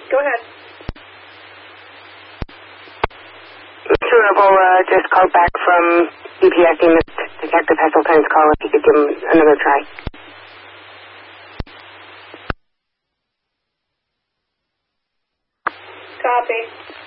Go ahead. Mr. Rebel just called back from DPS. He missed Detective Heseltine's call. If you could give him another try. Copy.